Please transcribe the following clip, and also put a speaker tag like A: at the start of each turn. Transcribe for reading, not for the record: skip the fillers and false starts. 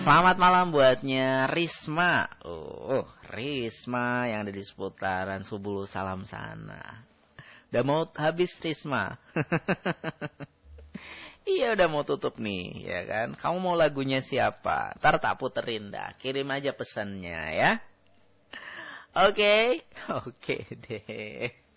A: Selamat malam buatnya Risma. Oh, Risma yang ada di seputaran Subulu Salam sana. Udah mau habis Risma. Iya udah mau tutup nih, ya kan? Kamu mau lagunya siapa? Ntar tak puterin dah. Kirim aja pesannya ya. Oke deh.